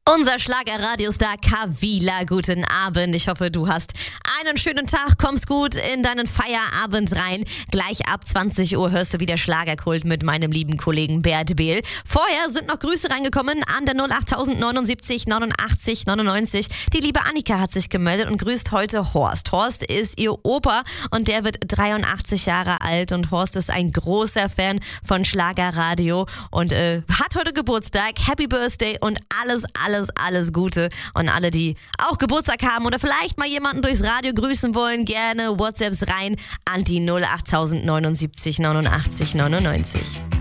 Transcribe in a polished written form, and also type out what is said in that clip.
Unser Schlager-Radiostar Kavila, guten Abend. Ich hoffe, du hast einen schönen Tag, kommst gut in deinen Feierabend rein. Gleich ab 20 Uhr hörst du wieder Schlagerkult mit meinem lieben Kollegen Bert Behl. Vorher sind noch Grüße reingekommen an der 08079 89 99. Die liebe Annika hat sich gemeldet und grüßt heute Horst. Horst ist ihr Opa und der wird 83 Jahre alt und Horst ist ein großer Fan von Schlagerradio und hat heute Geburtstag. Happy Birthday und alles Gute. Und alle, die auch Geburtstag haben oder vielleicht mal jemanden durchs Radio grüßen wollen, gerne WhatsApps rein an die 08079 89 99.